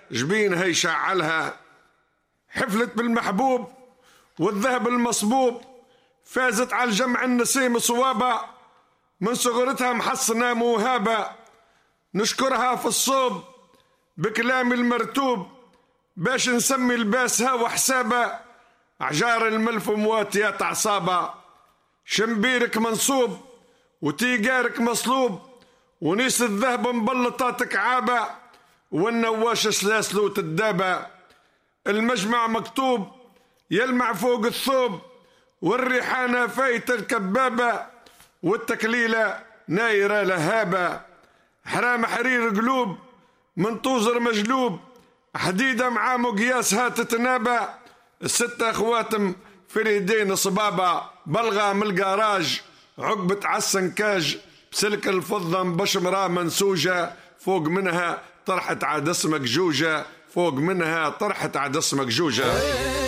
جبينها يشعلها. حفلت بالمحبوب والذهب المصبوب، فازت على الجمع النسيم صوابة، من صغرتها محصنة موهبة. نشكرها في الصوب بكلام المرتوب، باش نسمي لباسها وحسابة. عجار الملف مواتيات عصابة، شمبيرك منصوب وتيجارك مصلوب، ونيس الذهب مبلطاتك عابة، والنواش سلاسلو تدابة. المجمع مكتوب يلمع فوق الثوب، والريحانة فايت الكبابة، والتكليلة نايرة لهابة. حرام حرير قلوب من طوزر مجلوب، حديدة مع مقياسها تتنابى. الستة خواتم في اليدين صبابة، بلغة من الجراج عقبة عالسنكاج، بسلك الفضة بشمرة منسوجة، فوق منها طرحة عاد اسمك جوجة، فوق منها طرحة عاد اسمك جوجة.